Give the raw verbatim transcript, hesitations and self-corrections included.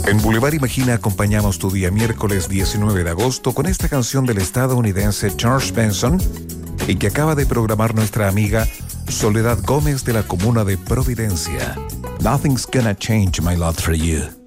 En Boulevard Imagina acompañamos tu día miércoles diecinueve de agosto con esta canción del estadounidense Charles Benson y que acaba de programar nuestra amiga Soledad Gómez de la comuna de Providencia. Nothing's gonna change my love for you.